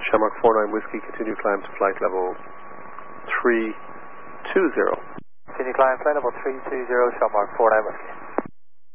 Shamrock 49 Whiskey, continue climb to flight level 320. Continue climb, flight level 320, Shamrock 49 Whiskey.